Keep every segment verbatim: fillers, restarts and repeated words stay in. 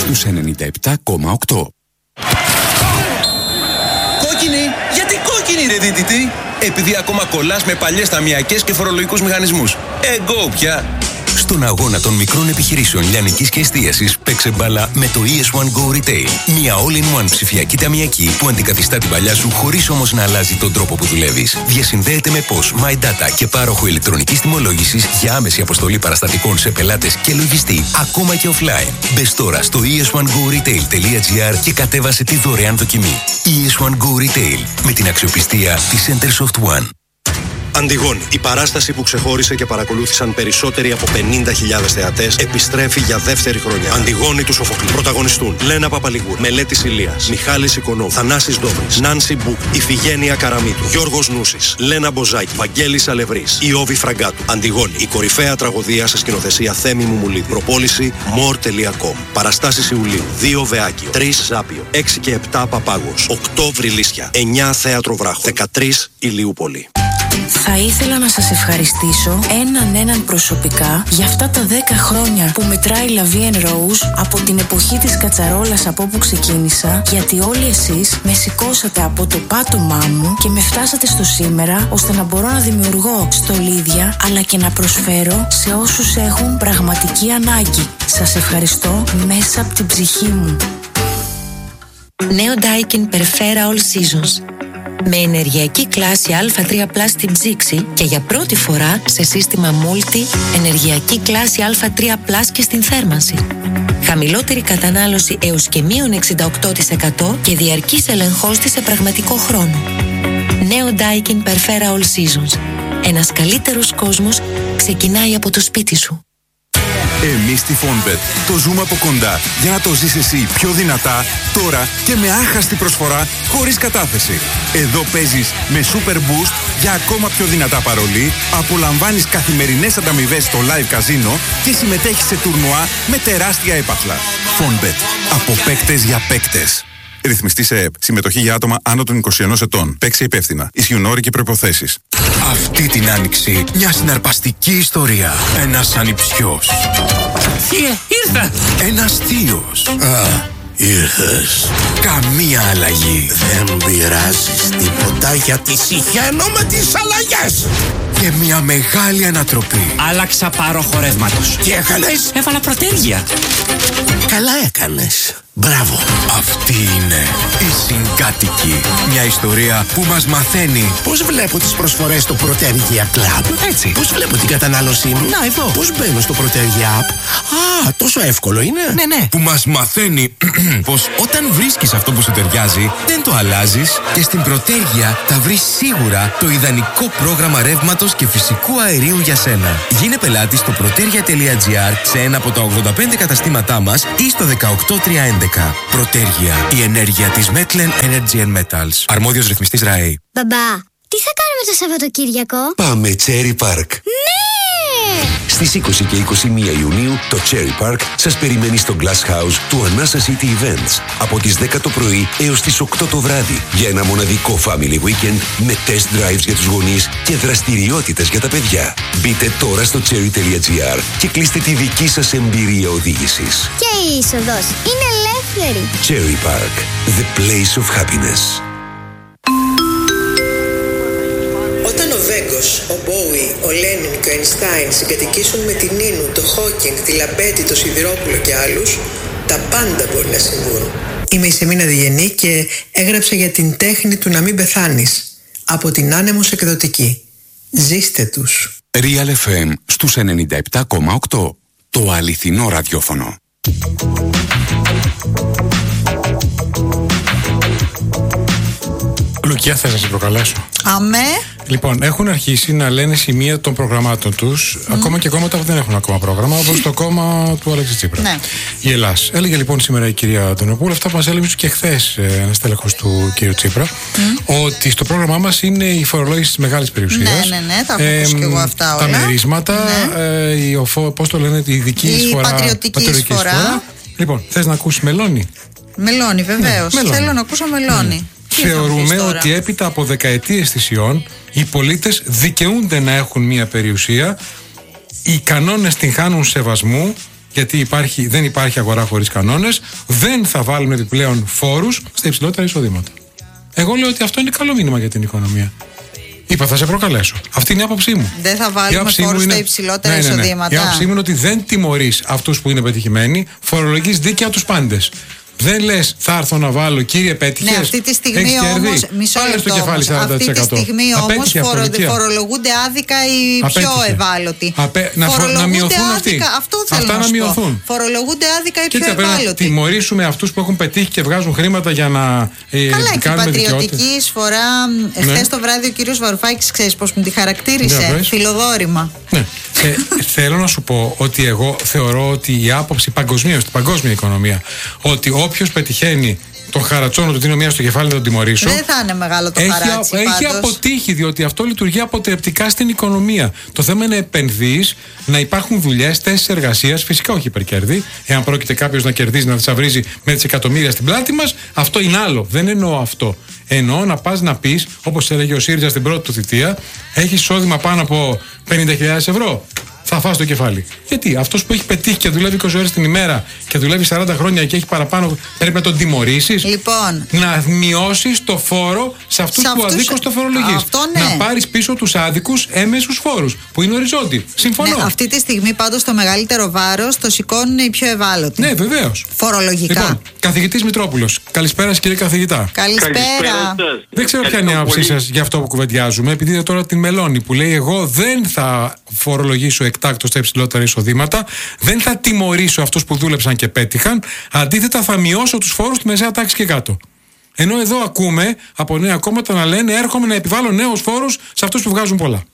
στους ενενήντα επτά κόμμα οκτώ. Κόκκινη! Γιατί κόκκινη ρε δίτητη? Επειδή ακόμα κολλάς με παλιές ταμιακές και φορολογικούς μηχανισμούς. Εγώ πια! Στον αγώνα των μικρών επιχειρήσεων λιανικής και εστίασης, παίξε μπάλα με το ι ες one Go Retail. Μια all-in-one ψηφιακή ταμιακή που αντικαθιστά την παλιά σου χωρίς όμως να αλλάζει τον τρόπο που δουλεύεις. Διασυνδέεται με P O S, MyData και πάροχο ηλεκτρονικής τιμολόγησης για άμεση αποστολή παραστατικών σε πελάτες και λογιστή, ακόμα και offline. Μπες τώρα στο ι ες one go retail τελεία gr και κατέβασε τη δωρεάν δοκιμή. ι ες one Go Retail, με την αξιοπιστία της Centersoft One. Αντιγόνη, η παράσταση που ξεχώρισε και παρακολούθησαν περισσότεροι από πενήντα χιλιάδες θεατές, επιστρέφει για δεύτερη χρονιά. Αντιγόνη του Σοφοκλή. Πρωταγωνιστούν Λένα Παπαλιγούρ, Μελέτης Ηλίας, Μιχάλης Οικονόμου, Θανάσης Ντόβρης, Νάνση Μπουκ, Ιφηγένεια Καραμίτου, Γιώργος Νούσης, Λένα Μποζάκη, Βαγγέλης Αλευρής, Ιώβη Φραγκάτου. Αντιγόνη, η κορυφαία τραγωδία σε σκηνοθεσία Θέμη Μουμουλίδη. Προπόληση more τελεία com. Παραστάσεις Ιουλίου, δύο Βεάκιο, τρεις Ζάπιο, έξι και επτά Παπάγος, οκτώ Βρυλίσια, εννιά Θέατρο Βράχο, δεκατρείς Ηλιούπολη. Θα ήθελα να σας ευχαριστήσω έναν έναν προσωπικά για αυτά τα δέκα χρόνια που μετράει La Vie en Rose από την εποχή της κατσαρόλας από όπου ξεκίνησα, γιατί όλοι εσείς με σηκώσατε από το πάτωμά μου και με φτάσατε στο σήμερα, ώστε να μπορώ να δημιουργώ στολίδια αλλά και να προσφέρω σε όσους έχουν πραγματική ανάγκη. Σας ευχαριστώ μέσα από την ψυχή μου. Νέο Daikin Perfera All Seasons. Με ενεργειακή κλάση Α τρία πλας στην ψήξη και για πρώτη φορά σε σύστημα Multi ενεργειακή κλάση Α τρία πλας και στην θέρμανση. Χαμηλότερη κατανάλωση έως και μείον εξήντα οκτώ τοις εκατό και διαρκής ελεγχός της σε πραγματικό χρόνο. Νέο Daikin Perfera All Seasons. Ένας καλύτερος κόσμος ξεκινάει από το σπίτι σου. Εμείς στη Fonbet το ζούμε από κοντά για να το ζεις εσύ πιο δυνατά, τώρα και με άχαστη προσφορά χωρίς κατάθεση. Εδώ παίζεις με Super Boost για ακόμα πιο δυνατά παρολί, απολαμβάνεις καθημερινές ανταμοιβές στο live καζίνο και συμμετέχεις σε τουρνουά με τεράστια έπαθλα. Fonbet. Από παίκτες για παίκτες. Ρυθμιστή σε ΕΕΠ. Συμμετοχή για άτομα άνω των είκοσι ενός ετών. Παίξε υπεύθυνα. Ισχύουν όροι και προϋποθέσεις. Αυτή την άνοιξη μια συναρπαστική ιστορία. Ένας ανιψιός. Θεία, ήρθα! Ένας θείος. Α, ήρθες. Καμία αλλαγή. Δεν πειράζεις τίποτα γιατί συχαίνω με τις αλλαγές. Και μια μεγάλη ανατροπή. Άλλαξα πάροχο ρεύματος. Τι έκανες? Έβαλα πρωτέργεια. Καλά έκανες. Μπράβο. Αυτή είναι η Συγκάτοικη. Μια ιστορία που μας μαθαίνει Πώς βλέπω τις προσφορές στο Πρωτέργεια Club. έτσι. Πώς βλέπω την κατανάλωσή μου. Να, εδώ. Πώς μπαίνω στο Πρωτέργεια App. Α, τόσο εύκολο είναι. Ναι, ναι. Που μας μαθαίνει πως όταν βρίσκεις αυτό που σου ταιριάζει, δεν το αλλάζεις και στην Πρωτέργεια θα βρεις σίγουρα το ιδανικό πρόγραμμα ρεύματος και φυσικού αερίου για σένα. Γίνε πελάτη στο πρωτέργεια τελεία gr σε ένα από τα ογδόντα πέντε καταστήματά μας ή στο δεκαοκτώ τριακόσια έντεκα. Πρωτέργεια. Η ενέργεια της Metlen Energy and Metals. Αρμόδιος ρυθμιστής ΡΑΕ. Μπαμπά, τι θα κάνουμε το Σαββατοκύριακο? Πάμε Cherry Park. Ναι! Στις είκοσι και είκοσι μία Ιουνίου το Cherry Park σας περιμένει στο Glass House του Anasa City Events από τις δέκα το πρωί έως τις οκτώ το βράδυ για ένα μοναδικό family weekend με test drives για τους γονείς και δραστηριότητες για τα παιδιά. Μπείτε τώρα στο cherry τελεία gr και κλείστε τη δική σας εμπειρία οδήγησης. Και η είσοδος είναι ελεύθερη. Cherry Park, the place of happiness. Όταν ο Βέγκος, ο Μπόουι, ο Λένιν και ο Αϊνστάιν συγκατοικήσουν με την Νίνου, το Χόκινγκ, τη Λαμπέτη, το Σιδηρόπουλο και άλλους, τα πάντα μπορεί να συμβούν. Είμαι η Σεμίνα Διγενή και έγραψα για την τέχνη του να μην πεθάνεις από την Άνεμος Εκδοτική. Ζήστε τους. Real εφ εμ στους ενενήντα επτά κόμμα οκτώ. Το αληθινό ραδιόφωνο. Λουκιά, θες να σε προκαλέσω? Αμέ. Λοιπόν, έχουν αρχίσει να λένε σημεία των προγραμμάτων τους, mm. ακόμα και κόμματα που δεν έχουν ακόμα πρόγραμμα, όπως το κόμμα του Αλέξη Τσίπρα. Ναι. Η Ελλάς. Έλεγε λοιπόν σήμερα η κυρία Αντωνοπούλου, αυτά που μας έλεγε και χθες ένας τέλεχος του κύριου Τσίπρα, mm. ότι στο πρόγραμμά μας είναι η φορολόγηση της μεγάλης περιουσίας. Ναι, ναι, ναι, τα έχω ακούσει και εγώ αυτά όλα. Τα μερίσματα, ναι. ε, η, πώς το λένε, η ειδική η εισφορά. Πατριωτική εισφορά. εισφορά. Λοιπόν, θες να ακούσεις μελώνει? Μελώνει, βεβαίως. Ναι, θέλω να ακούσω μελώνει. Mm. Θεωρούμε ότι έπειτα από δεκαετίες θυσιών οι πολίτες δικαιούνται να έχουν μια περιουσία, οι κανόνες την χάνουν σεβασμού γιατί υπάρχει, δεν υπάρχει αγορά χωρίς κανόνες, δεν θα βάλουμε επιπλέον φόρους στα υψηλότερα εισοδήματα. Εγώ λέω ότι αυτό είναι καλό μήνυμα για την οικονομία. Είπα, θα σε προκαλέσω. Αυτή είναι η άποψή μου. Δεν θα βάλουμε φόρους στα υψηλότερα ναι, ναι, ναι. εισοδήματα. Η άποψή μου είναι ότι δεν τιμωρείς αυτούς που είναι πετυχημένοι, φορολογείς δίκαια τους πάντες. Δεν λες θα έρθω να βάλω, κύριε πέτυχες. Ναι, αυτή τη στιγμή όμως, μισό λεπτό όμως, αυτή τη στιγμή όμως φορο, φορολογούνται άδικα οι Απέτυχε. πιο ευάλωτοι. Απέ, να, φο, να μειωθούν άδικα, αυτοί. Αυτό θέλω Αυτά να, να μειωθούν. Πω. Φορολογούνται άδικα οι Κοίτα, πιο ευάλωτοι. Να τιμωρήσουμε αυτούς που έχουν πετύχει και βγάζουν χρήματα για να ε, Καλά, και κάνουμε πατριωτική δικαιότητα. εισφορά. Ναι. Χθες το βράδυ ο κύριος Βαρουφάκης, ξέρεις πώς μου τη χαρακτήρισε. Φιλοδόρημα. Ναι. Ε, θέλω να σου πω ότι εγώ θεωρώ ότι η άποψη παγκοσμίως, στην παγκόσμια οικονομία, ότι όποιος πετυχαίνει τον χαρατσόνο του δίνω μία στο κεφάλι να τον τιμωρήσω. Δεν θα είναι μεγάλο το έχει, χαράτσι. Έχει αποτύχει, διότι αυτό λειτουργεί αποτρεπτικά στην οικονομία. Το θέμα είναι να επενδύεις, να υπάρχουν δουλειές, θέσεις εργασίας, φυσικά όχι υπερκέρδη. Εάν πρόκειται κάποιος να κερδίζει, να θησαυρίζει με τις εκατομμύρια στην πλάτη μας, αυτό είναι άλλο. Δεν εννοώ αυτό. Εννοώ να πας να πεις, όπως έλεγε ο ΣΥΡΙΖΑ στην πρώτη του θητεία, έχεις εισόδημα πάνω από πενήντα χιλιάδες ευρώ. Θα φας το κεφάλι. Γιατί αυτός που έχει πετύχει και δουλεύει είκοσι ώρες την ημέρα και δουλεύει σαράντα χρόνια και έχει παραπάνω, πρέπει να τον τιμωρήσεις. Λοιπόν. Να μειώσεις το φόρο σε αυτούς που αδίκως το φορολογείς. Ναι. Να πάρεις πίσω τους άδικους έμεσους φόρους που είναι οριζόντιοι. Συμφωνώ. Ναι, αυτή τη στιγμή πάντως το μεγαλύτερο βάρος το σηκώνουν οι πιο ευάλωτοι. Ναι, βεβαίως. Φορολογικά. Λοιπόν, καθηγητής Μητρόπουλος. Καλησπέρα, κύριε καθηγητά. Καλησπέρα. Καλησπέρα. Δεν ξέρω ποια είναι η άποψή σας για αυτό που κουβεντιάζουμε, επειδή είδα τώρα την Μελώνη που λέει: εγώ δεν θα φορολογήσω εκτάκτως τα υψηλότερα εισοδήματα, δεν θα τιμωρήσω αυτούς που δούλεψαν και πέτυχαν, αντίθετα θα μειώσω τους φόρους στη μεσαία τάξη και κάτω. Ενώ εδώ ακούμε από νέα κόμματα να λένε: έρχομαι να επιβάλλω νέους φόρους σε αυτούς που βγάζουν πολλά.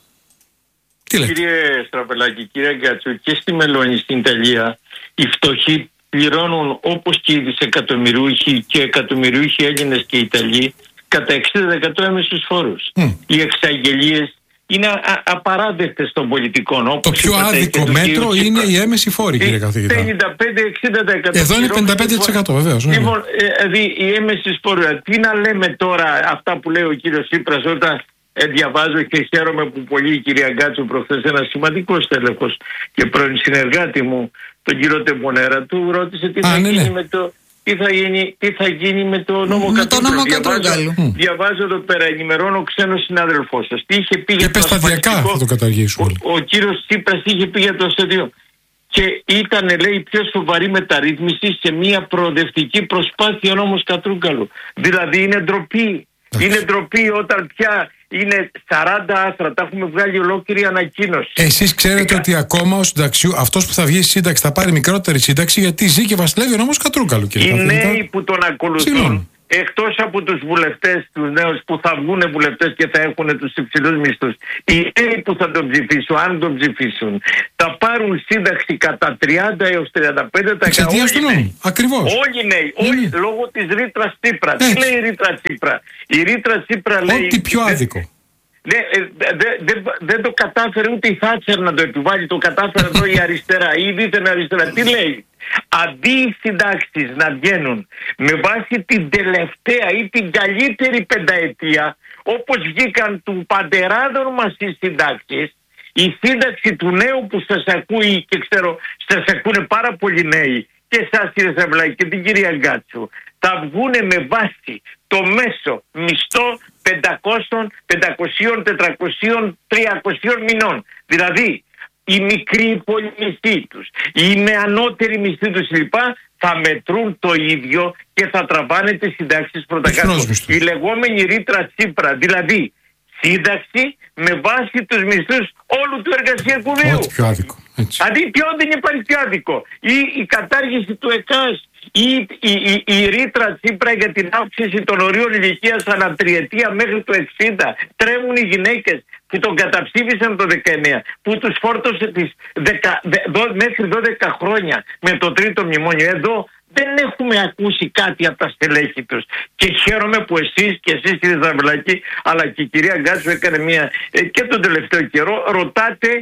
Τι λέτε? Κύριε Στραπελάκη, κύριε Γκάτσου, και στη Μελώνη στην Ιταλία οι φτωχοί πληρώνουν, όπως και οι δισεκατομμυριούχοι και εκατομμυριούχοι Έλληνες και Ιταλοί, κατά εξήντα τοις εκατό έμεσους φόρους. Mm. Οι εξαγγελίες είναι α- απαράδεκτες των πολιτικών. Το πιο άδικο μέτρο είναι η έμεση φόρη, κύριε καθηγητά. πενήντα πέντε με εξήντα τοις εκατό. Εδώ είναι πενήντα πέντε τοις εκατό, βεβαίως. Ναι. Λοιπόν, δηλαδή η έμεση φόρη. Τι να λέμε τώρα αυτά που λέει ο κύριος Τσίπρας, όταν ε, διαβάζω και χαίρομαι που πολύ η κυρία Γκάτσου προχθές, ένα σημαντικό στέλεχος και πρώην συνεργάτη μου, τον κύριο Τεμπονέρα, του ρώτησε τι, Α, θα, ναι, γίνει ναι. Με το, τι, θα, γίνει, τι θα γίνει με το νόμο Κατρούγκαλου. Διαβάζω, mm. διαβάζω εδώ πέρα, ενημερώνω ξένο συνάδελφό σας. Τι είχε πει για το σταδιακά θα το καταργήσουμε. Ο, ο κύριος Τσίπρας είχε πει για το ασθενείο. Και ήταν, λέει, πιο σοβαρή μεταρρύθμιση σε μια προοδευτική προσπάθεια νόμος Κατρούγκαλου. Δηλαδή είναι ντροπή. Είναι ντροπή όταν πια είναι σαράντα άστρα, τα έχουμε βγάλει ολόκληρη ανακοίνωση. Εσείς ξέρετε ότι ακόμα ο συνταξιού, αυτός που θα βγει στη σύνταξη θα πάρει μικρότερη σύνταξη, γιατί ζει και βασιλεύει ο νόμος Κατρούγκαλου, κύριε Οι καθηγητά. νέοι που τον ακολουθούν, Συγνώμη. εκτός από τους βουλευτές, τους νέους που θα βγουν βουλευτές και θα έχουν τους υψηλούς μισθούς, οι νέοι που θα τον ψηφίσουν, αν τον ψηφίσουν, θα πάρουν σύνταξη κατά τριάντα έως τριάντα πέντε τοις εκατό. Εξαιτίας του νόμου, ακριβώς. Όλοι νέοι, όλοι, mm. λόγω της ρήτρας Τσίπρα. Τι λέει η ρήτρα Τσίπρα? Η ρήτρα Τσίπρα λέει... Ό,τι πιο άδικο. Δεν δε, δε, δε, δε το κατάφερε ούτε η Θάτσερ να το επιβάλλει, το κατάφερε εδώ η αριστερά, η δίθεν αριστερά. Τι λέει? Αντί οι συντάξεις να βγαίνουν με βάση την τελευταία ή την καλύτερη πενταετία, όπως βγήκαν του παντεράδων μας οι συντάξεις, η σύνταξη του νέου που σας ακούει και ξέρω σας ακούνε πάρα πολλοί νέοι και εσάς κύριε Σαβλάκη και την κυρία Γκάτσου, θα βγούνε με βάση το μέσο μισθό πεντακόσια, πεντακόσια, τετρακόσια, τριακόσια μηνών. Δηλαδή οι μικροί πολυμισθοί τους, οι με ανώτεροι μισθοί τους λοιπά θα μετρούν το ίδιο και θα τραβάνε τις συντάξεις πρώτα κάτω. Η λεγόμενη ρήτρα Τσίπρα, δηλαδή σύνταξη με βάση τους μισθούς όλου του εργασιακού βίου. Ό,τι πιο άδικο. Αντί ποιο δεν υπάρχει πιο άδικο. Ή η κατάργηση του ΕΚΑΣ, ή η, η, η, η ρήτρα Τσίπρα για την αύξηση των ορίων ηλικίας ανά τριετία μέχρι το εξήντα. Τρέμουν οι γυναίκες που τον καταψήφισαν το δεκαεννιά, που τους φόρτωσε τις δεκα, δε, δω, μέχρι δώδεκα χρόνια με το τρίτο μνημόνιο. Εδώ δεν έχουμε ακούσει κάτι από τα στελέχη τους. Και χαίρομαι που εσείς και εσείς κύριε Ζαμπλάκη, αλλά και η κυρία Γκάτσου έκανε μια, ε, και τον τελευταίο καιρό, ρωτάτε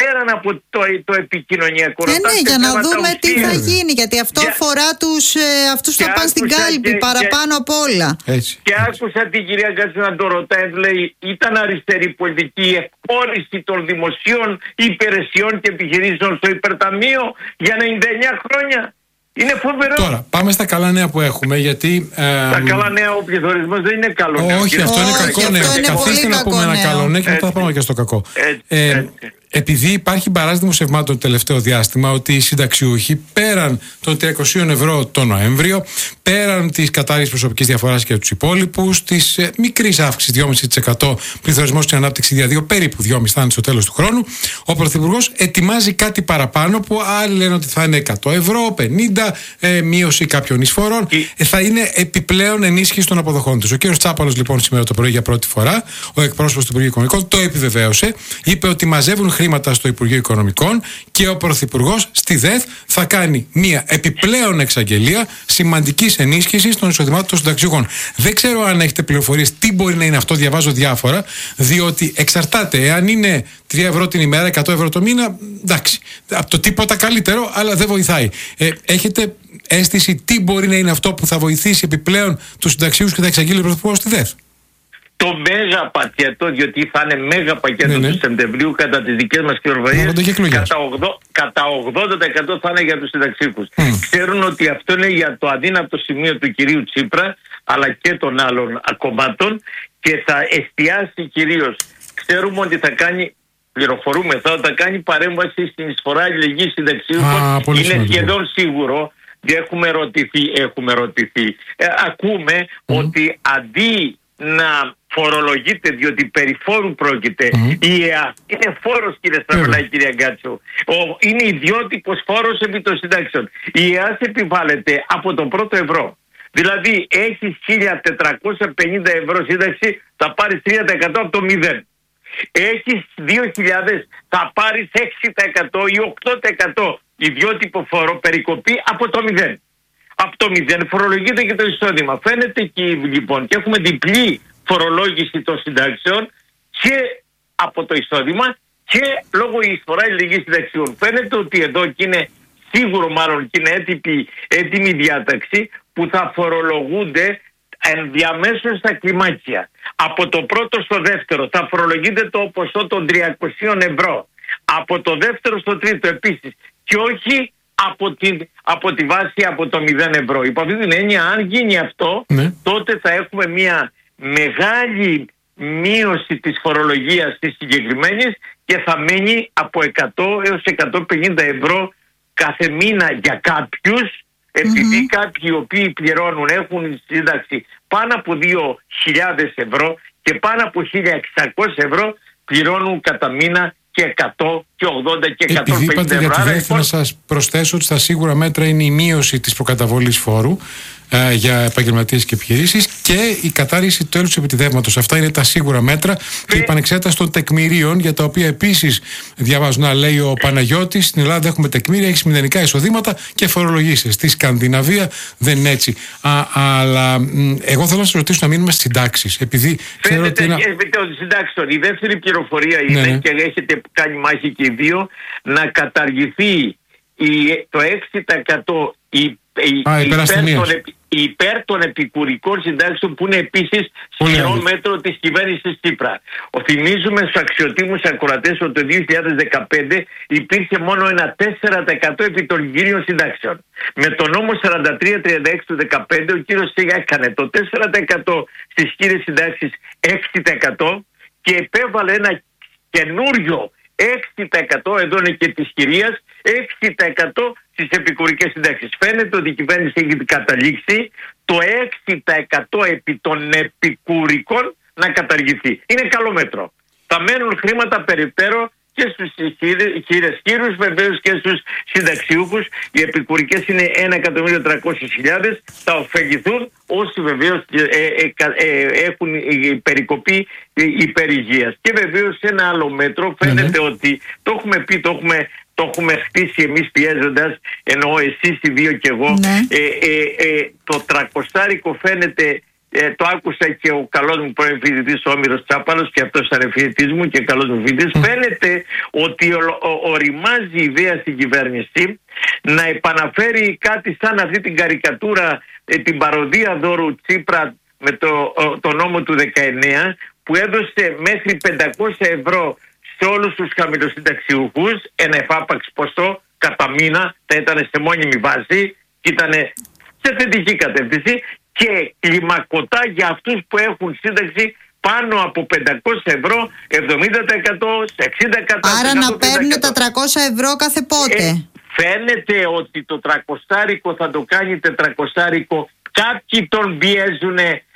πέραν από το, το επικοινωνιακό. Ε, ναι, για να δούμε ουσίας. Τι θα γίνει, γιατί αυτό για... αφορά τους, ε, αυτούς που θα πάνε στην κάλπη και, παραπάνω και, από όλα. Έτσι, και έτσι. Άκουσα την κυρία Γκάτσου να το ρωτάει, λέει, ήταν αριστερή πολιτική η εκπόρηση των δημοσίων υπηρεσιών και επιχειρήσεων στο υπερταμείο για ενενήντα εννέα χρόνια. Είναι φοβερό. Τώρα, πάμε στα καλά νέα που έχουμε, γιατί. Ε, τα καλά νέα, ο πληθωρισμός δεν είναι καλό νέο. Όχι, αυτό είναι κακό νέο. Καθίστε να πούμε ένα καλό νέο και μετά θα πάμε και στο κακό. Έτσι, ε, έτσι. Επειδή υπάρχει μπαράζ δημοσιευμάτων το τελευταίο διάστημα ότι οι συνταξιούχοι πέραν των τριακόσια ευρώ το Νοέμβριο, πέραν της κατάργησης προσωπικής διαφοράς και τους υπόλοιπους, της ε, μικρής αύξησης δύο κόμμα πέντε τοις εκατό πληθωρισμός στην ανάπτυξη δια δύο, περίπου δύο κόμμα πέντε τοις εκατό θα είναι στο τέλος του χρόνου, ο Πρωθυπουργός ετοιμάζει κάτι παραπάνω που άλλοι λένε ότι θα είναι εκατό ευρώ, πενήντα, ε, μείωση κάποιων εισφορών. Ε, θα είναι επιπλέον ενίσχυση των αποδοχών τους. Ο κ. Τσάπαλος λοιπόν σήμερα το πρωί για πρώτη φορά, ο εκπρόσωπος του Υπουργείου Οικονομικών, το επιβεβαίωσε, είπε ότι μαζεύουν χρήματα στο Υπουργείο Οικονομικών και ο Πρωθυπουργός στη ΔΕΘ θα κάνει μία επιπλέον εξαγγελία σημαντικής ενίσχυσης των εισοδημάτων των συνταξιούχων. Δεν ξέρω αν έχετε πληροφορίες τι μπορεί να είναι αυτό, διαβάζω διάφορα, διότι εξαρτάται. Εάν είναι τρία ευρώ την ημέρα, εκατό ευρώ το μήνα, εντάξει, από το τίποτα καλύτερο, αλλά δεν βοηθάει. Ε, έχετε αίσθηση τι μπορεί να είναι αυτό που θα βοηθήσει επιπλέον τους συνταξιούχους και θα εξαγγείλει ο Πρωθυπουργός στη ΔΕΘ? Το μέγα πακέτο, διότι θα είναι μέγα πακέτο ναι, ναι. του Σεπτεμβρίου κατά τις δικές μας πληροφορίες, κατά ογδόντα τοις εκατό θα είναι για τους συνταξίχους. Mm. Ξέρουν ότι αυτό είναι για το αδύνατο σημείο του κυρίου Τσίπρα, αλλά και των άλλων κομμάτων, και θα εστιάσει κυρίως. Ξέρουμε ότι θα κάνει, πληροφορούμε, θα, θα κάνει παρέμβαση στην εισφορά αλληλεγγύης συνταξίχων. Ah, είναι σημαντικό. Σχεδόν σίγουρο. Έχουμε ρωτηθεί, έχουμε ρωτηθεί. Ε, ακούμε mm. ότι αντί να φορολογείται, διότι περί φόρου πρόκειται, mm-hmm. η ΕΑ είναι φόρος, κύριε Στραβελάκη, mm-hmm. κυρία Γκάτσο. Είναι ιδιότυπος φόρος επί των συντάξεων. Η ΕΑ επιβάλλεται από το πρώτο ευρώ. Δηλαδή έχεις χίλια τετρακόσια πενήντα ευρώ σύνταξη, θα πάρεις τρία τοις εκατό από το μηδέν. Έχεις δύο χιλιάδες, θα πάρεις έξι τοις εκατό ή οκτώ τοις εκατό ιδιότυπο φόρο, περικοπή από το μηδέν. Από το μηδέν φορολογείται και το εισόδημα. Φαίνεται και λοιπόν, και έχουμε διπλή φορολόγηση των συντάξεων και από το εισόδημα και λόγω εισφορά αλληλεγγύης συνταξιών. Φαίνεται ότι εδώ και είναι σίγουρο, μάλλον και είναι έτοιμη, έτοιμη διάταξη που θα φορολογούνται ενδιαμέσως στα κλιμάκια. Από το πρώτο στο δεύτερο θα φορολογείται το ποσό των τριακοσίων ευρώ. Από το δεύτερο στο τρίτο επίσης. Και όχι από τη, από τη βάση από το μηδέν ευρώ. Υπό αυτή την έννοια, αν γίνει αυτό, ναι. τότε θα έχουμε μια μεγάλη μείωση της φορολογίας της συγκεκριμένης και θα μείνει από εκατό έως εκατόν πενήντα ευρώ κάθε μήνα για κάποιους, επειδή mm-hmm. κάποιοι οι οποίοι πληρώνουν, έχουν σύνταξη πάνω από δύο χιλιάδες ευρώ και πάνω από χίλια εξακόσια ευρώ πληρώνουν κατά μήνα και εκατό και ογδόντα και εκατόν πενήντα ευρώ. Επειδή είπατε για τη ΔΕΘ, να σας προσθέσω ότι στα σίγουρα μέτρα είναι η μείωση της προκαταβολής φόρου ε, για επαγγελματίες και επιχειρήσεις και η κατάργηση του τέλους επιτιδεύματος. Αυτά είναι τα σίγουρα μέτρα και η επανεξέταση των τεκμηρίων, για τα οποία επίσης διαβάζω να λέει ο Παναγιώτης: στην Ελλάδα έχουμε τεκμήρια, έχει μηδενικά εισοδήματα και φορολογήσεις. Στη Σκανδιναβία δεν είναι έτσι. Α, αλλά μ, εγώ θέλω να σας ρωτήσω να μείνουμε στις συντάξεις. Επειδή ξέρω ότι είναι... συντάξεων. Η δεύτερη πληροφορία είναι, ναι, ναι. και έχετε κάνει μάχη και οι δύο, να καταργηθεί η, το έξι τοις εκατό η, η, Α, υπέρ, των, υπέρ των επικουρικών συντάξεων, που είναι επίσης σκληρό μέτρο της κυβέρνησης Τσίπρα. Ο, θυμίζουμε στους αξιοτήμους ακροατές ότι το δύο χιλιάδες δεκαπέντε υπήρχε μόνο ένα τέσσερα τοις εκατό επί των κύριων συντάξεων. Με τον νόμο σαράντα τρία τριάντα έξι του δεκαπέντε ο κύριος Σίγα έκανε το τέσσερα τοις εκατό στις κύριες συντάξεις έξι τοις εκατό και επέβαλε ένα καινούριο έξι τοις εκατό, εδώ είναι και της κυρίας, έξι τοις εκατό στις επικουρικές συντάξεις. Φαίνεται ότι η κυβέρνηση έχει καταλήξει το έξι τοις εκατό επί των επικουρικών να καταργηθεί. Είναι καλό μέτρο. Θα μένουν χρήματα περιπτέρω και στους χείρες χείρους, βεβαίως και στους συνταξιούχους. Οι επικουρικές είναι ένα εκατομμύριο τριακόσιες χιλιάδες, θα ωφεληθούν όσοι βεβαίως ε, ε, ε, έχουν περικοπή υπερηγείας. Και βεβαίως ένα άλλο μέτρο φαίνεται mm-hmm. ότι το έχουμε πει, το έχουμε, το έχουμε χτίσει εμείς πιέζοντας, εννοώ εσείς οι δύο και εγώ, mm-hmm. ε, ε, ε, το τρακοσάρικο φαίνεται Ε, το άκουσα και ο καλός μου πρώην φοιτητής ο Όμηρος Τσάπαλος, και αυτός ήταν φοιτητής μου και καλός μου φοιτητής. Mm. Φαίνεται ότι ο, ο, οριμάζει η ιδέα στην κυβέρνηση να επαναφέρει κάτι σαν αυτή την καρικατούρα, ε, την παροδία δώρου Τσίπρα με το, ο, το νόμο του δεκαεννέα, που έδωσε μέχρι πεντακόσια ευρώ σε όλους τους χαμηλοσυνταξιούχους, ένα εφάπαξ ποσό κατά μήνα, θα ήταν σε μόνιμη βάση και ήταν σε θετική κατεύθυνση, και κλιμακωτά για αυτούς που έχουν σύνταξη πάνω από πεντακόσια ευρώ, εβδομήντα τοις εκατό, εξήντα τοις εκατό. Άρα να παίρνουν τα τριακόσια ευρώ κάθε πότε. Ε, φαίνεται ότι το τρακοσάρικο θα το κάνει τετρακοσάρικο. Κάποιοι τον πιέζουν,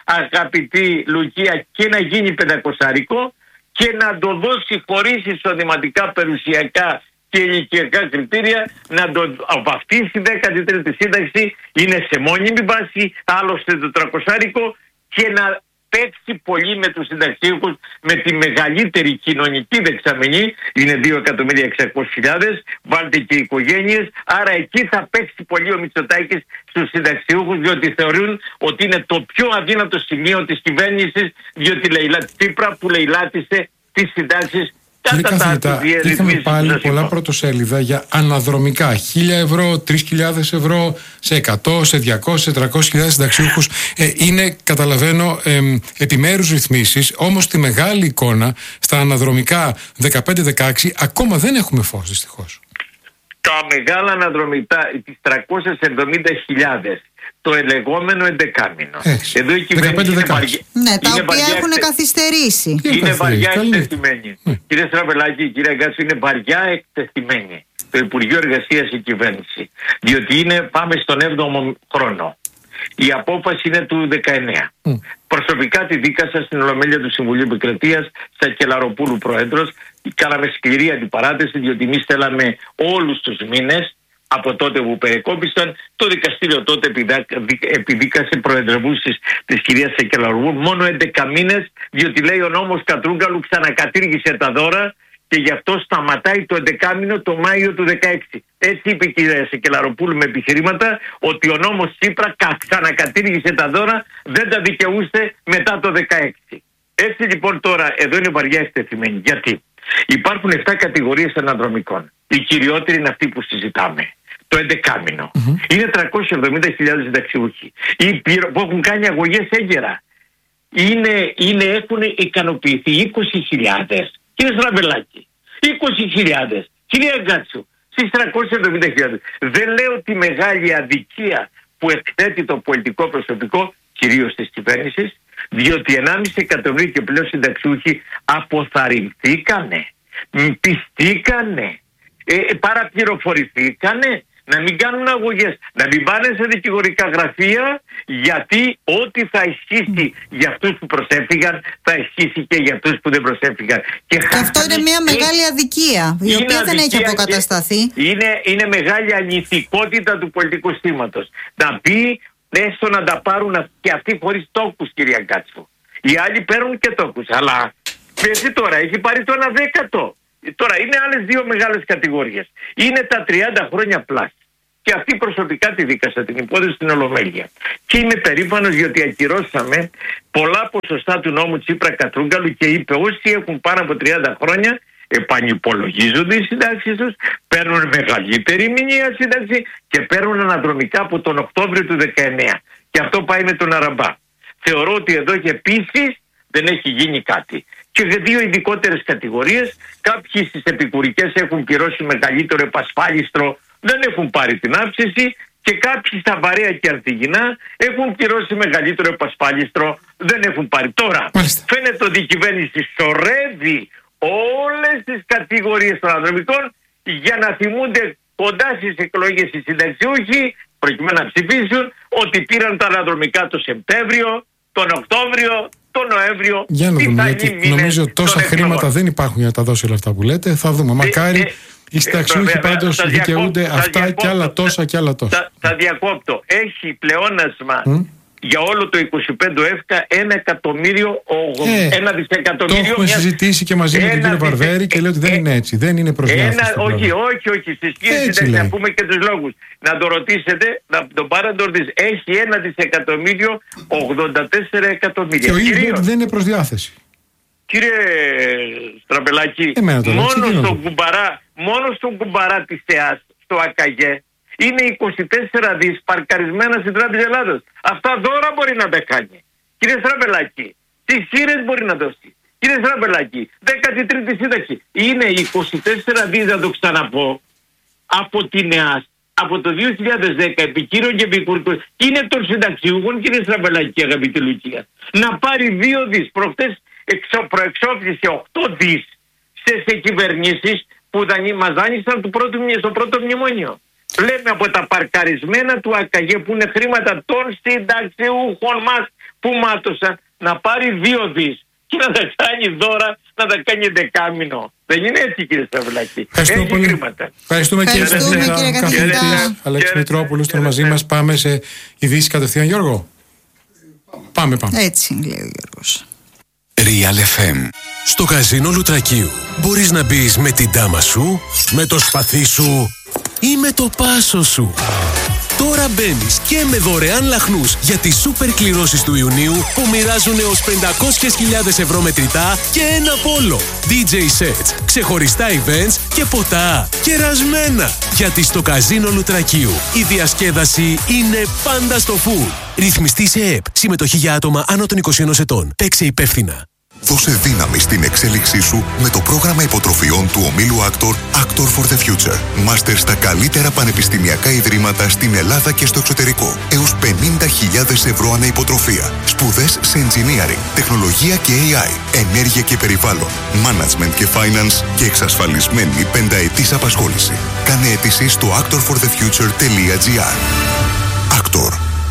αγαπητή Λουκία, και να γίνει πεντακοσάρικο και να το δώσει χωρίς εισοδηματικά, περιουσιακά και ηλικιακά κριτήρια, να το βαφτίσει. δέκατη τρίτη σύνταξη είναι σε μόνιμη βάση, άλλωστε το τρακοσάρικο, και να παίξει πολύ με τους συνταξίουχους, με τη μεγαλύτερη κοινωνική δεξαμενή, είναι δύο εκατομμύρια εξακόσιες χιλιάδες, βάλτε και οι οικογένειες, άρα εκεί θα παίξει πολύ ο Μητσοτάκης στους συνταξιούχους, διότι θεωρούν ότι είναι το πιο αδύνατο σημείο της κυβέρνησης, διότι λαιλά Τσίπρα που λαιλάτισε τις συντάξεις. Κύριε καθηγητά, είχαμε πάλι πολλά πρωτοσέλιδα για αναδρομικά. Χίλια ευρώ, τρεις χιλιάδες ευρώ, σε εκατό, σε διακόσιες, σε τριακόσιες χιλιάδες συνταξιούχους. Ε, είναι, καταλαβαίνω, ε, επιμέρους ρυθμίσεις, όμως τη μεγάλη εικόνα στα αναδρομικά δεκαπέντε δεκαέξι ακόμα δεν έχουμε φως, δυστυχώς. Τα μεγάλα αναδρομικά, τις τριακόσιες εβδομήντα χιλιάδες, το ελεγόμενο εντεκάμινο. Έτσι. Εδώ η κυβέρνηση είναι βαριά. Ναι, τα οποία έχουν εκτε... καθυστερήσει. Είναι βαριά εκτεθειμένη. Mm. Κύριε Στραβελάκη, κύριε Γκάτσου, είναι βαριά εκτεθειμένη το Υπουργείο Εργασίας, η κυβέρνηση. Διότι είναι, πάμε στον έβδομο χρόνο. Η απόφαση είναι του δεκαεννέα. Mm. Προσωπικά τη δίκασα στην Ολομέλεια του Συμβουλίου Επικρατείας, Σακελαροπούλου πρόεδρος. Κάναμε σκληρή αντιπαράθεση, διότι εμείς θέλαμε όλους τους μήνες από τότε που περικόπησαν. Το δικαστήριο τότε επιδίκασε προεδρευούσεις της κυρίας Σακελαροπούλου μόνο έντεκα μήνες, διότι λέει ο νόμος Κατρούγκαλου ξανακατήργησε τα δώρα και γι' αυτό σταματάει το έντεκάμηνο το Μάιο του δεκαέξι. Έτσι είπε η κυρία Σακελαροπούλου με επιχειρήματα ότι ο νόμος Τσίπρα ξανακατήργησε τα δώρα, δεν τα δικαιούσε μετά το δεκαέξι. Έτσι λοιπόν τώρα εδώ είναι βαριά εκτεθειμένη. Γιατί υπάρχουν επτά κατηγορίες αναδρομικών. Η κυριότερη είναι αυτή που συζητάμε. Το εντεκάμηνο. Mm-hmm. Είναι τριακόσιες εβδομήντα χιλιάδες συνταξιούχοι που έχουν κάνει αγωγές έγκαιρα. Είναι, είναι, έχουν ικανοποιηθεί είκοσι χιλιάδες. Κύριε Στραβελάκη, είκοσι χιλιάδες. Κυρία Γκάτσου, στις τριακόσιες εβδομήντα χιλιάδες. Δεν λέω τη μεγάλη αδικία που εκθέτει το πολιτικό προσωπικό, κυρίως της κυβέρνησης, διότι ενάμιση εκατομμύρια και πλέον συνταξιούχοι αποθαρρυνθήκανε, πιστήκανε, ε, παραπληροφορηθήκανε να μην κάνουν αγωγές, να μην πάνε σε δικηγορικά γραφεία, γιατί ό,τι θα ισχύσει για αυτούς που προσέφυγαν θα ισχύσει και για αυτούς που δεν προσέφυγαν. Και, και αυτό είναι μια μεγάλη αδικία, η οποία δεν έχει αποκατασταθεί. Είναι, είναι μεγάλη ανηθικότητα του πολιτικού στήματος. Να πει έστω να τα πάρουν και αυτοί χωρίς τόκους, κυρία Γκάτσου. Οι άλλοι παίρνουν και τόκους, αλλά εσύ τώρα έχει πάρει το ένα δέκατο. Τώρα είναι άλλες δύο μεγάλες κατηγορίες. Είναι τα τριάντα χρόνια πλάς. Και αυτή προσωπικά τη δίκασα την υπόθεση στην Ολομέλεια. Και είμαι περήφανος διότι ακυρώσαμε πολλά ποσοστά του νόμου Τσίπρα Κατρούγκαλου και είπε όσοι έχουν πάνω από τριάντα χρόνια επανυπολογίζονται οι συντάξεις τους, παίρνουν μεγαλύτερη μηνιαία σύνταξη και παίρνουν αναδρομικά από τον Οκτώβριο του δεκαεννέα. Και αυτό πάει με τον Αραμπά. Θεωρώ ότι εδώ και επίσης δεν έχει γίνει κάτι. Και για δύο ειδικότερες κατηγορίες, κάποιοι στις επικουρικές έχουν πληρώσει μεγαλύτερο επασφάλιστρο, δεν έχουν πάρει την αύξηση, και κάποιοι στα βαρέα και αρτιγινά έχουν πληρώσει μεγαλύτερο επασφάλιστρο, δεν έχουν πάρει. Τώρα Μάλιστα. φαίνεται ότι η κυβέρνηση σωρεύει όλες τις κατηγορίες των αναδρομικών για να θυμούνται κοντά στις εκλογές οι συνταξιούχοι, προκειμένου να ψηφίσουν, ότι πήραν τα αναδρομικά το Σεπτέμβριο, τον Οκτώβριο, τον Νοέμβριο. Για να δούμε, γιατί νομίζω τόσα χρήματα δεν υπάρχουν για να τα δώσει όλα αυτά που λέτε. Θα δούμε. Μακάρι ε, οι συνταξιούχοι πάντως δικαιούνται αυτά και άλλα τόσα και άλλα τόσα. Θα, θα διακόπτω. Έχει πλεόνασμα mm? για όλο το είκοσι πέντε εύκα ένα εκατομμύριο, ε, ένα δισεκατομμύριο. Το έχουμε μια... συζητήσει και μαζί με τον κύριο Βαρβέρη και λέει ότι δεν είναι έτσι. Δεν είναι προς διάθεση. Όχι, όχι, όχι. Στις κύριες να πούμε και τους λόγους. Να το ρωτήσετε, να τον πάρετε να το ρωτήσετε. Έχει ένα δισεκατομμύριο ογδόντα τέσσερα εκατομμύρια. Και ο ίδιος λέει ότι δεν είναι προς διάθεση. Κύριε Στραμπελάκη, μόνο στον κουμπαρά, μόνο στον κουμπαρά της ΕΑΣ, στο ΑΚΑΓΕ, είναι είκοσι τέσσερα δις παρκαρισμένα στην Τράπεζα Ελλάδος. Αυτά δώρα μπορεί να τα κάνει. Κύριε Στραμπελάκη, τις χείρες μπορεί να δώσει. Κύριε Στραμπελάκη, δέκατη τρίτη σύνταξη. Είναι είκοσι τέσσερα δις, να το ξαναπώ, από την ΕΑΣ, από το δύο χιλιάδες δέκα, επικύρων και επικουρικών. Είναι των συνταξιούχων, κύριε Στραμπελάκη, αγαπητή Λουκία, να πάρει δύο δις. Προχτές προεξόφλησε οκτώ δις σε κυβερνήσεις που μας δάνεισαν στο πρώτο μνημόνιο. Λέμε από τα παρκαρισμένα του ΑΚΑΓΕ, που είναι χρήματα των συνταξιούχων μας που μάτωσαν, να πάρει δύο δις και να τα κάνει δώρα, να τα κάνει δεκάμινο. Δεν είναι έτσι, κύριε Σταυλάκη. Ευχαριστούμε πολύ. Χρήματα. Ευχαριστούμε, κύριε καθηγητά. Αλέξη Μητρόπουλος ήταν μαζί μας. Πάμε σε ειδήσεις κατευθείαν, Γιώργο. Πάμε, πάμε. Έτσι λέει ο Γιώργος. Real εφ εμ. Στο καζίνο Λουτρακίου μπορείς να μπεις με την τάμα σου, με το σπαθί σου ή με το πάσο σου. Τώρα μπαίνεις και με δωρεάν λαχνούς για τις σούπερ κληρώσεις του Ιουνίου που μοιράζουν έως πεντακόσιες χιλιάδες ευρώ μετρητά και ένα πόλο, ντι τζέι sets, ξεχωριστά events και ποτά κερασμένα. Γιατί στο καζίνο Λουτρακίου η διασκέδαση είναι πάντα στο full. Ρυθμιστή σε ΕΕΠ. Συμμετοχή για άτομα άνω των είκοσι ενός ετών. Παίξε υπεύθυνα. Δώσε δύναμη στην εξέλιξή σου με το πρόγραμμα υποτροφιών του ομίλου Actor Actor for the Future. Μάστερ στα καλύτερα πανεπιστημιακά ιδρύματα στην Ελλάδα και στο εξωτερικό. Έως πενήντα χιλιάδες ευρώ ανά υποτροφία. Σπουδές σε engineering, τεχνολογία και έι άι, ενέργεια και περιβάλλον, management και finance και εξασφαλισμένη πενταετής απασχόληση. Κάνε αίτηση στο actor for the future τελεία τζι άρ. Actor.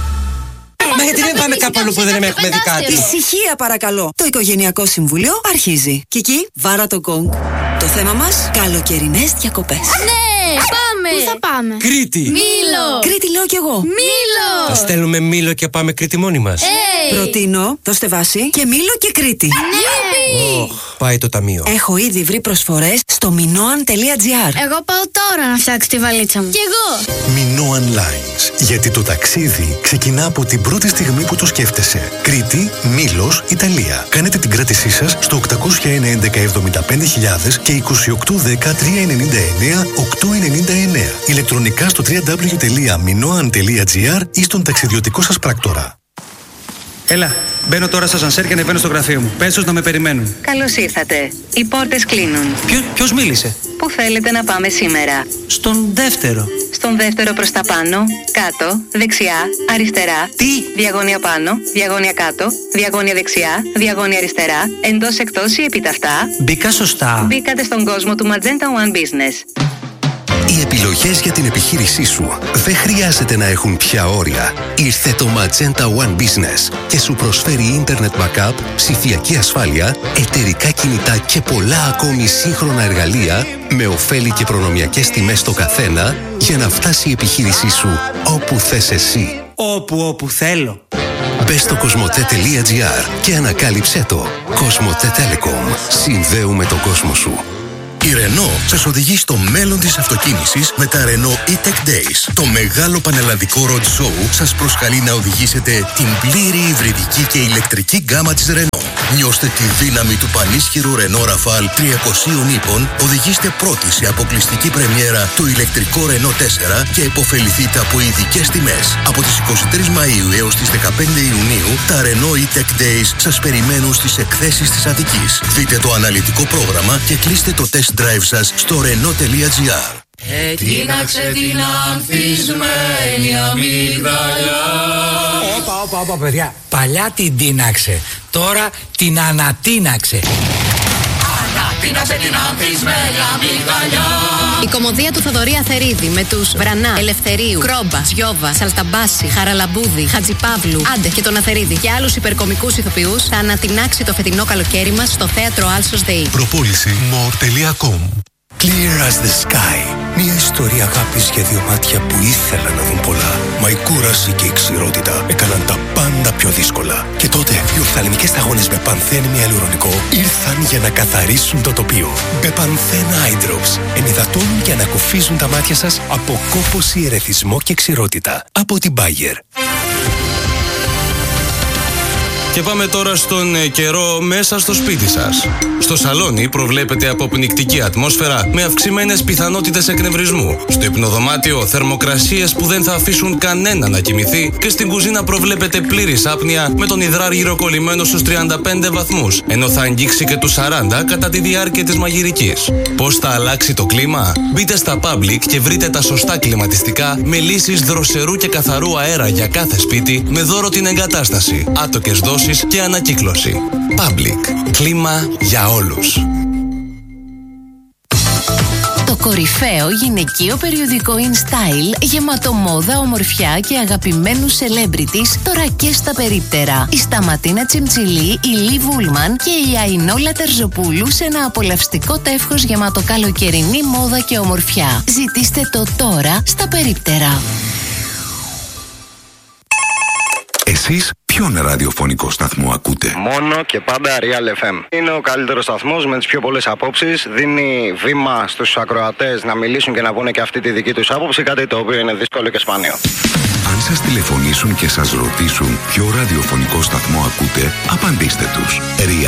Μα γιατί δεν πάμε κάπου αλλού που δεν έχουμε δει κάτι? Ησυχία παρακαλώ. Το Οικογενειακό Συμβούλιο αρχίζει. Κική, βάρα το γκονγκ. Το θέμα μας, καλοκαιρινές διακοπές. Ναι, πάμε! Πού θα πάμε? Κρήτη! Μήλο! Κρήτη λέω κι εγώ. Μήλο! Θα στέλνουμε Μήλο και πάμε Κρήτη μόνοι μας. Hey. Προτείνω, δώστε βάση και Μήλο και Κρήτη. Ναι! Oh, πάει το ταμείο. Έχω ήδη βρει προσφορές στο minoan τελεία τζι άρ. Εγώ πάω τώρα να φτιάξω τη βαλίτσα μου. Κι εγώ! Minoan Lines. Γιατί το ταξίδι ξεκινά από την πρώτη στιγμή που το σκέφτεσαι. Κρήτη, Μήλος, Ιταλία. Κάνετε την κράτησή σας στο οκτακόσια ένα έντεκα εβδομήντα πέντε χιλιάδες και είκοσι οκτώ δέκα τριακόσια ενενήντα εννέα οκτακόσια ενενήντα εννέα. Ηλεκτρονικά στο double-u double-u double-u τελεία minoan τελεία τζι άρ ή στον ταξιδιωτικό σας πράκτορα. Έλα, μπαίνω τώρα στα σανσέρ και ανεβαίνω στο γραφείο μου. Πες τους να με περιμένουν. Καλώς ήρθατε. Οι πόρτες κλείνουν. Ποιο, ποιος μίλησε? Πού θέλετε να πάμε σήμερα? Στον δεύτερο. Στον δεύτερο προς τα πάνω, κάτω, δεξιά, αριστερά. Τι? Διαγώνια πάνω, διαγώνια κάτω, διαγώνια δεξιά, διαγώνια αριστερά, εντός εκτός ή επιταυτά. Μπήκα σωστά. Μπήκατε στον κόσμο του Magenta One Business. Οι επιλογές για την επιχείρησή σου δεν χρειάζεται να έχουν πια όρια. Ήρθε το Magenta One Business και σου προσφέρει Internet Backup, ψηφιακή ασφάλεια, εταιρικά κινητά και πολλά ακόμη σύγχρονα εργαλεία με ωφέλη και προνομιακές τιμές στο καθένα για να φτάσει η επιχείρησή σου όπου θες εσύ. Όπου, όπου θέλω. Μπες στο κοσμοτέ τελεία τζι άρ και ανακάλυψέ το. Κοσμοτέ Telecom. Συνδέουμε τον κόσμο σου. Η Renault σας οδηγεί στο μέλλον της αυτοκίνησης με τα Renault E-Tech Days. Το μεγάλο πανελλαδικό road show σας προσκαλεί να οδηγήσετε την πλήρη υβριδική και ηλεκτρική γκάμα της Renault. Νιώστε τη δύναμη του πανίσχυρου Renault Rafale τριακοσίων ύπων, οδηγήστε πρώτοι σε αποκλειστική πρεμιέρα το ηλεκτρικό Renault τέσσερα και επωφεληθείτε από ειδικές τιμές. Από τις εικοστή τρίτη Μαΐου έως τις δεκαπέντε Ιουνίου, τα Renault E-Tech Days σας περιμένουν στις εκθέσεις της Αττικής. Δείτε το αναλυτικό πρόγραμμα και κλείστε το test drive σας στο renault τελεία τζι άρ. Ετίναξε την ανθισμένη αμυγδαλιά. Όπα, όπα, όπα, παιδιά. Παλιά την τίναξε. Τώρα την ανατίναξε. Ανατίναξε την ανθισμένη αμυγδαλιά. Η κωμωδία του Θοδωρή Αθερίδη με τους Βρανά, Ελευθερίου, Κρόμπα, Τζιόβα, Σαλταμπάση, Χαραλαμπούδη, Χατζιπαύλου, Άντε και τον Αθερίδη και άλλους υπερκομικούς ηθοποιούς θα ανατινάξει το φετινό καλοκαίρι μας στο θέατρο Άλσος ΔΕΗ. Προπόληση more τελεία com. Clear as the sky. Μια ιστορία αγάπης για δύο μάτια που ήθελαν να δουν πολλά, μα Μα η κούραση και η ξηρότητα έκαναν τα πάντα πιο δύσκολα. Και τότε οι οφθαλμικές σταγόνες Μπεπανθέν Ιαλουρονικό ήρθαν για να καθαρίσουν το τοπίο. Μπεπανθέν Eye Drops ενυδατώνουν και ανακουφίζουν τα μάτια σας από κόπωση, ερεθισμό και ξηρότητα. Από την Bayer. Και πάμε τώρα στον ε, καιρό μέσα στο σπίτι σας. Στο σαλόνι προβλέπεται αποπνικτική ατμόσφαιρα με αυξημένες πιθανότητες εκνευρισμού. Στο υπνοδωμάτιο θερμοκρασίες που δεν θα αφήσουν κανένα να κοιμηθεί. Και στην κουζίνα προβλέπεται πλήρης άπνοια με τον υδράργυρο κολλημένο στους τριάντα πέντε βαθμούς, ενώ θα αγγίξει και τους σαράντα κατά τη διάρκεια της μαγειρικής. Πώς θα αλλάξει το κλίμα? Μπείτε στα Public και βρείτε τα σωστά κλιματιστικά με λύσεις δροσερού και καθαρού αέρα για κάθε σπίτι, με δώρο την εγκατάσταση, άτοκες δόσεις και ανακύκλωση. Public. Κλίμα για όλους. Το κορυφαίο γυναικείο περιοδικό InStyle, γεμάτο μόδα, ομορφιά και αγαπημένους celebrities, τώρα και στα περίπτερα. Η Σταματίνα Τσιμτσιλή, η Λι Βούλμαν και η Αϊνόλα Τερζοπούλου σε ένα απολαυστικό τεύχος γεμάτο καλοκαιρινή μόδα και ομορφιά. Ζητήστε το τώρα στα περίπτερα. Εσείς ποιον ραδιοφωνικό σταθμό ακούτε? Μόνο και πάντα Real εφ εμ. Είναι ο καλύτερος σταθμός με τις πιο πολλές απόψεις. Δίνει βήμα στους ακροατές να μιλήσουν και να πούνε και αυτή τη δική τους άποψη, κάτι το οποίο είναι δύσκολο και σπάνιο. Αν σας τηλεφωνήσουν και σας ρωτήσουν ποιο ραδιοφωνικό σταθμό ακούτε, απαντήστε τους.